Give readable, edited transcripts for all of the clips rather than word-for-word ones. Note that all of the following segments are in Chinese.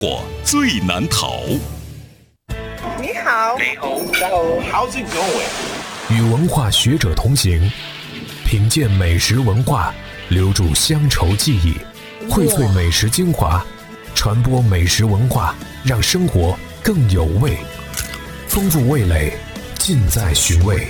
我最难逃。 你好， 你好，How's it going？ 与文化学者同行，品鉴美食文化，留住乡愁记忆，荟萃美食精华，传播美食文化，让生活更有味。丰富味蕾，尽在寻味。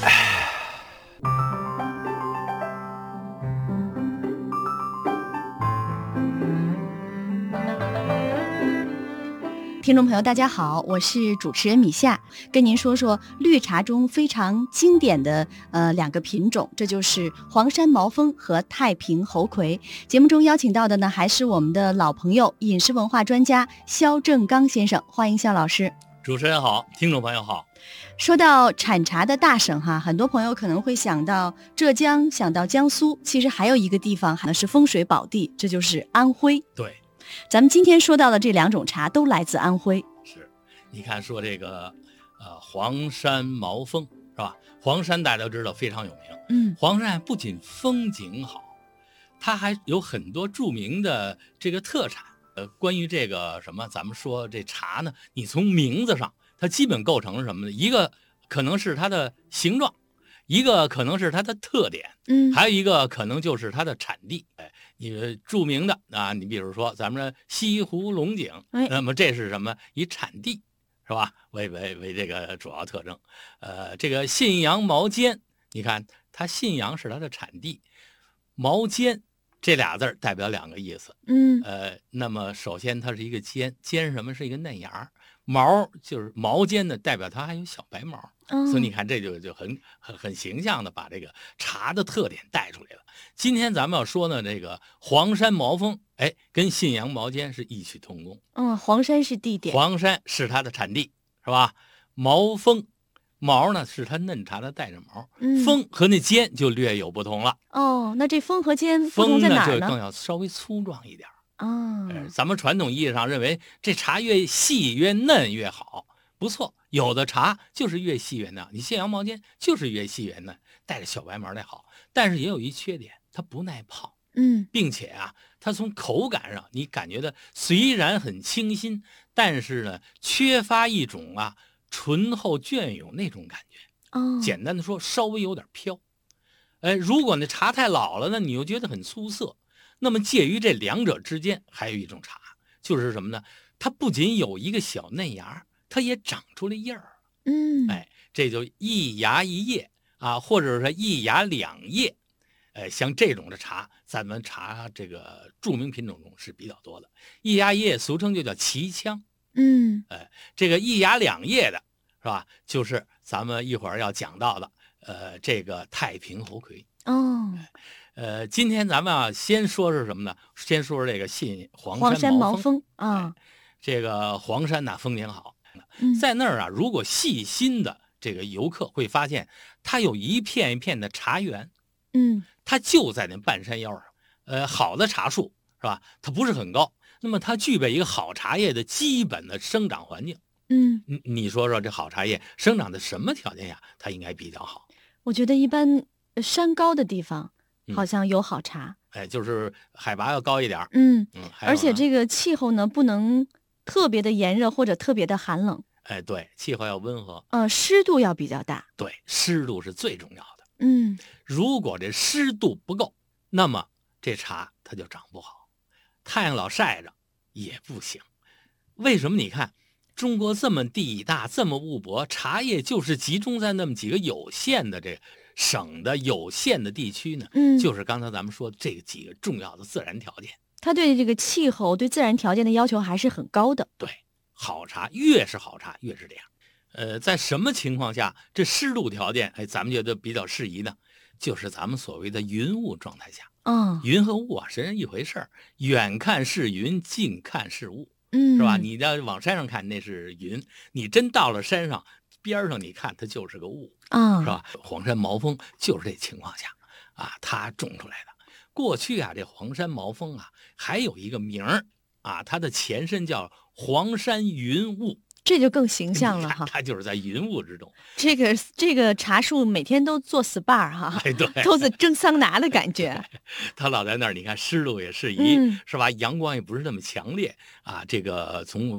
听众朋友大家好，我是主持人米夏，跟您说说绿茶中非常经典的两个品种，这就是黄山毛峰和太平猴魁。节目中邀请到的呢还是我们的老朋友，饮食文化专家肖正刚先生，欢迎肖老师。 主持人好，听众朋友好。 说到产茶的大省哈，很多朋友可能会想到浙江，想到江苏，其实还有一个地方还是风水宝地，这就是安徽。 对， 咱们今天说到的这两种茶都来自安徽。 是，你看说这个黄山毛峰是吧？黄山大家都知道非常有名，黄山不仅风景好，它还有很多著名的这个特产。关于这个什么，咱们说这茶呢，你从名字上，它基本构成什么呢？一个可能是它的形状，一个可能是它的特点，还有一个可能就是它的产地。你著名的啊，你比如说咱们西湖龙井，那么这是什么？以产地是吧？为这个主要特征。这个信阳毛尖，你看它信阳是它的产地，毛尖这俩字代表两个意思。那么首先它是一个尖，尖什么？是一个嫩芽，毛就是毛尖的，代表它还有小白毛。所以你看这就很形象的把这个茶的特点带出来了。今天咱们要说呢，这个黄山毛峰，跟信阳毛尖是异曲同工。 黄山是地点， 黄山是它的产地，是吧？毛峰，毛呢是它嫩茶的带着毛，峰和那尖就略有不同了。 那这峰和尖不同在哪儿呢？ 峰呢就更要稍微粗壮一点。咱们传统意义上认为这茶越细越嫩越好，不错，有的茶就是越细越嫩，你信阳毛尖就是越细越嫩，带着小白毛的好。但是也有一缺点，它不耐泡。并且啊，它从口感上你感觉到虽然很清新，但是呢缺乏一种醇厚隽永那种感觉。简单的说，稍微有点飘。如果那茶太老了呢，你又觉得很粗涩。那么介于这两者之间还有一种茶，就是什么呢？它不仅有一个小嫩芽，它也长出了叶儿。这就一芽一叶啊，或者说一芽两叶。像这种的茶，咱们茶这个著名品种中是比较多的。一芽一叶俗称就叫奇枪。这个一芽两叶的是吧？就是咱们一会儿要讲到的这个太平猴魁。今天咱们先说是什么呢？先说这个黄山毛峰啊。这个黄山呢风景好，在那儿如果细心的这个游客会发现，它有一片一片的茶园。它就在那半山腰上。好的茶树是吧？它不是很高，那么它具备一个好茶叶的基本的生长环境。你说说这好茶叶生长在什么条件下它应该比较好？ 我觉得一般山高的地方好像有好茶。 就是海拔要高一点。 而且这个气候呢不能特别的炎热或者特别的寒冷。 对，气候要温和。 湿度要比较大。 对，湿度是最重要的。如果这湿度不够，那么这茶它就长不好，太阳老晒着也不行。为什么？你看中国这么地大这么物博，茶叶就是集中在那么几个有限的这省的有限的地区呢？就是刚才咱们说的这几个重要的自然条件， 它对这个气候对自然条件的要求还是很高的。 对，好茶越是好茶越是这样。在什么情况下这湿度条件咱们觉得比较适宜呢？就是咱们所谓的云雾状态下。云和雾实际上一回事儿，远看是云，近看是雾。是吧？你要往山上看那是云，你真到了山上边上，你看它就是个雾。是吧？黄山毛峰就是这情况下它种出来的。过去这黄山毛峰还有一个名儿它的前身叫黄山云雾。 这就更形象了哈。 它就是在云雾之中。 这个茶树每天都做 SPA 哈， 对， 都是蒸桑拿的感觉。 它老在那儿，你看湿度也适宜，是吧？阳光也不是那么强烈啊。这个从